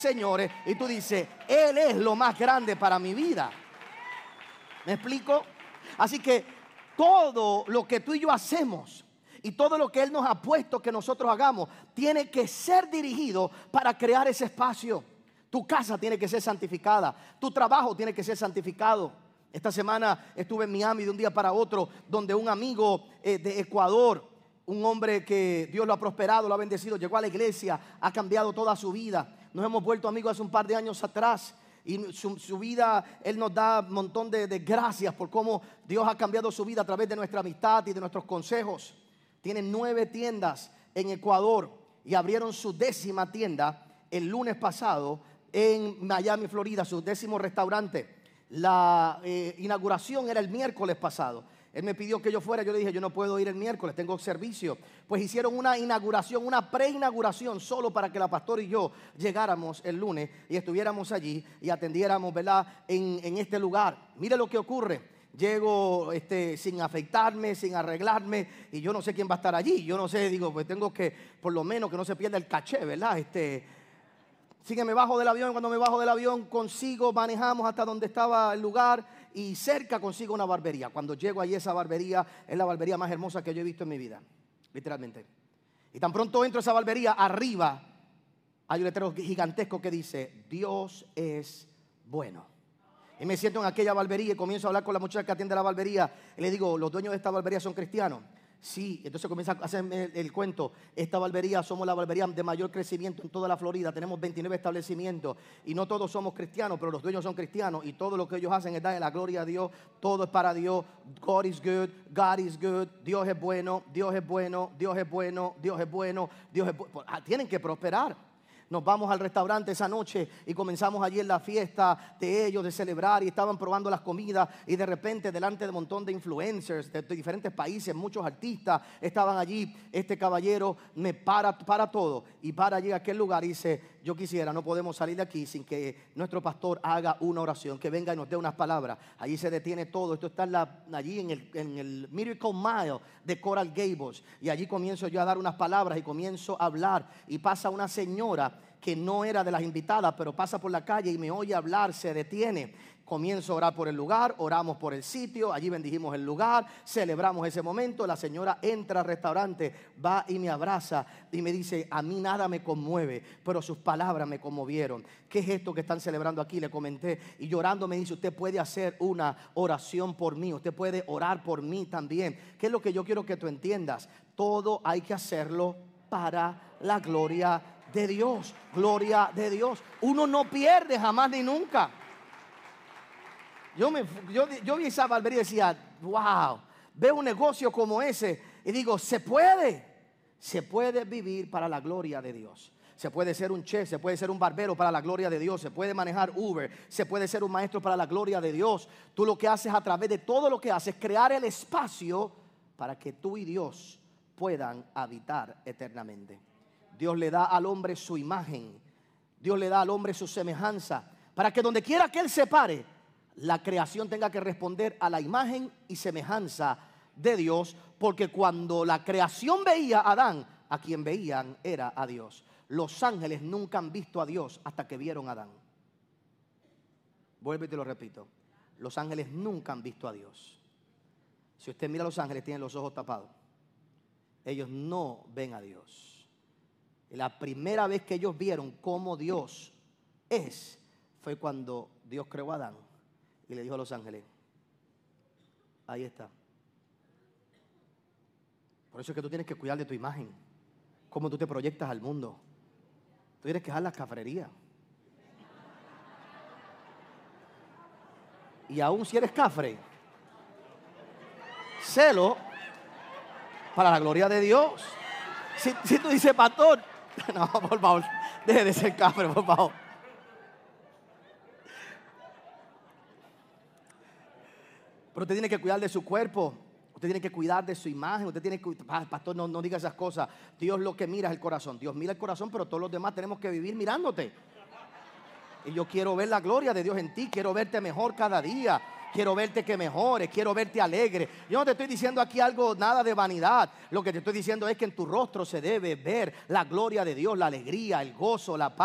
señores, y tú dices, Él es lo más grande para mi vida. ¿Me explico? Así que todo lo que tú y yo hacemos y todo lo que Él nos ha puesto que nosotros hagamos tiene que ser dirigido para crear ese espacio. Tu casa tiene que ser santificada, tu trabajo tiene que ser santificado. Esta semana estuve en Miami de un día para otro, donde un amigo de Ecuador, un hombre que Dios lo ha prosperado, lo ha bendecido, llegó a la iglesia, ha cambiado toda su vida. Nos hemos vuelto amigos hace un par de años atrás. Y su vida, Él nos da un montón de gracias por cómo Dios ha cambiado su vida a través de nuestra amistad y de nuestros consejos. Tienen 9 tiendas en Ecuador y abrieron su 10ª tienda el lunes pasado en Miami, Florida, su 10º restaurante. La inauguración era el miércoles pasado. Él me pidió que yo fuera, yo le dije, yo no puedo ir el miércoles, tengo servicio. Pues hicieron una inauguración, una preinauguración solo para que la pastora y yo llegáramos el lunes y estuviéramos allí y atendiéramos, ¿verdad?, en este lugar. Mire lo que ocurre. Llego sin afeitarme, sin arreglarme, y yo no sé quién va a estar allí. Yo no sé, digo, pues tengo que, por lo menos que no se pierda el caché, ¿verdad? Así que me bajo del avión. Cuando me bajo del avión manejamos hasta donde estaba el lugar y cerca consigo una barbería. Cuando llego allí, esa barbería es la barbería más hermosa que yo he visto en mi vida, literalmente. Y tan pronto entro a esa barbería, arriba hay un letrero gigantesco que dice, Dios es bueno. Y me siento en aquella barbería y comienzo a hablar con la muchacha que atiende la barbería. Y le digo, ¿los dueños de esta barbería son cristianos? Sí. Entonces comienza a hacerme el cuento. Esta barbería, somos la barbería de mayor crecimiento en toda la Florida. Tenemos 29 establecimientos y no todos somos cristianos, pero los dueños son cristianos y todo lo que ellos hacen es darle la gloria a Dios. Todo es para Dios. God is good, God is good. Dios es bueno, Dios es bueno, Dios es bueno, Dios es bueno, Dios es bueno. Tienen que prosperar. Nos vamos al restaurante esa noche y comenzamos allí en la fiesta de ellos, de celebrar, y estaban probando las comidas y de repente delante de un montón de influencers de diferentes países, muchos artistas estaban allí. Este caballero me para todo y para allí a aquel lugar y dice, yo quisiera, no podemos salir de aquí sin que nuestro pastor haga una oración, que venga y nos dé unas palabras. Allí se detiene todo, esto está allí en el Miracle Mile de Coral Gables, y allí comienzo yo a dar unas palabras y comienzo a hablar, y pasa una señora que no era de las invitadas, pero pasa por la calle y me oye hablar, se detiene. Comienzo a orar por el lugar, oramos por el sitio, allí bendijimos el lugar, celebramos ese momento. La señora entra al restaurante, va y me abraza y me dice, a mí nada me conmueve, pero sus palabras me conmovieron. ¿Qué es esto que están celebrando aquí? Le comenté, y llorando me dice, usted puede hacer una oración por mí, usted puede orar por mí también. ¿Qué es lo que yo quiero que tú entiendas? Todo hay que hacerlo para la gloria de Dios. Gloria de Dios. Uno no pierde jamás ni nunca. Yo vi esa barbería y decía, wow, veo un negocio como ese y digo, se puede vivir para la gloria de Dios. Se puede ser un chef, se puede ser un barbero para la gloria de Dios, se puede manejar Uber, se puede ser un maestro para la gloria de Dios. Tú lo que haces a través de todo lo que haces, crear el espacio para que tú y Dios puedan habitar eternamente. Dios le da al hombre su imagen, Dios le da al hombre su semejanza, para que donde quiera que él se pare, la creación tenga que responder a la imagen y semejanza de Dios. Porque cuando la creación veía a Adán, a quien veían era a Dios. Los ángeles nunca han visto a Dios hasta que vieron a Adán. Vuelvo y te lo repito, los ángeles nunca han visto a Dios. Si usted mira a los ángeles, tienen los ojos tapados. Ellos no ven a Dios. La primera vez que ellos vieron cómo Dios fue cuando Dios creó a Adán y le dijo a los ángeles, ahí está. Por eso es que tú tienes que cuidar de tu imagen, cómo tú te proyectas al mundo. Tú tienes que dejar la cafrería. Y aún si eres cafre, sélo para la gloria de Dios. Si tú dices, pastor, no, por favor, deje de ser cafre, por favor. Pero usted tiene que cuidar de su cuerpo, usted tiene que cuidar de su imagen, usted tiene que, pastor, no diga esas cosas. Dios lo que mira es el corazón. Dios mira el corazón, pero todos los demás tenemos que vivir mirándote. Y yo quiero ver la gloria de Dios en ti, quiero verte mejor cada día. Quiero verte que mejores, quiero verte alegre. Yo no te estoy diciendo aquí algo, nada de vanidad. Lo que te estoy diciendo es que en tu rostro se debe ver la gloria de Dios, la alegría, el gozo, la paz.